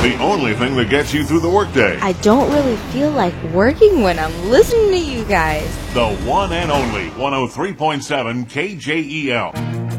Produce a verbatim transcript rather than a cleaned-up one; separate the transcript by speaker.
Speaker 1: The only thing that gets you through the workday.
Speaker 2: I don't really feel like working when I'm listening to you guys.
Speaker 1: The one and only one oh three point seven K J E L.